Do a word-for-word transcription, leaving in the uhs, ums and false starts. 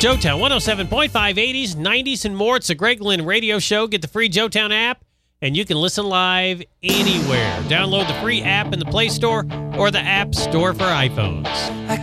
Joetown, one oh seven point five, eighties, nineties, and more. It's the Greg Lynn Radio Show. Get the free Joetown app, and you can listen live anywhere. Download the free app in the Play Store or the App Store for iPhones.